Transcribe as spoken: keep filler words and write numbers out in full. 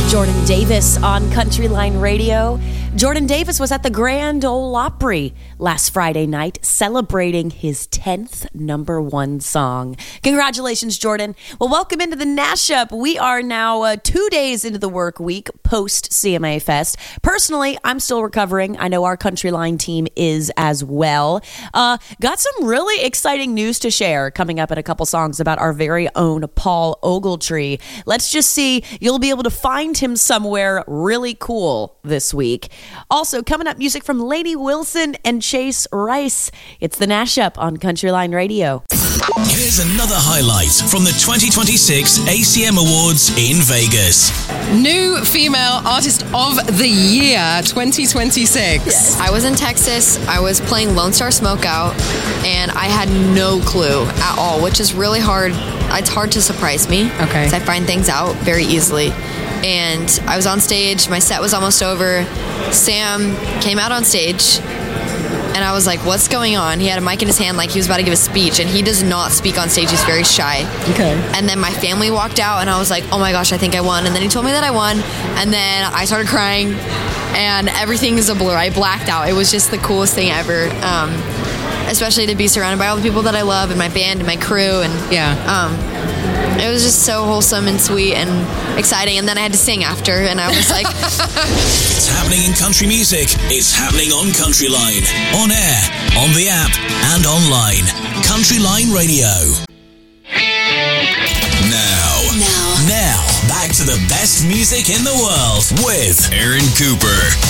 Jordan Davis on Countryline Radio. Jordan Davis was at the Grand Ole Opry last Friday night celebrating his tenth number one song. Congratulations, Jordan. Well, welcome into the Nash-Up. We are now uh, two days into the work week post C M A Fest. Personally, I'm still recovering. I know our Countryline team is as well. Uh, got some really exciting news to share coming up in a couple songs about our very own Paul Ogletree. Let's just see. You'll be able to find him somewhere really cool this week. Also, coming up, music from Lainey Wilson and Chase Rice. It's the Nash-Up on Countryline Radio. Here's another highlight from the twenty twenty-six A C M Awards in Vegas. New Female Artist of the Year twenty twenty-six. Yes. I was in Texas. I was playing Lone Star Smokeout, and I had no clue at all, which is really hard. It's hard to surprise me. Okay. Because I find things out very easily. And I was on stage. My set was almost over. Sam came out on stage, and I was like, what's going on? He had a mic in his hand like he was about to give a speech, and he does not speak on stage. He's very shy. Okay. And then my family walked out, and I was like, oh my gosh, I think I won. And then he told me that I won, and then I started crying, and everything is a blur. I blacked out. It was just the coolest thing ever, um, especially to be surrounded by all the people that I love and my band and my crew. And Yeah. um, it was just so wholesome and sweet and exciting. And then I had to sing after, and I was like... It's happening in country music. It's happening on Countryline. On air, on the app, and online. Countryline Radio. Now. Now. Now, back to the best music in the world with Aaron Cooper.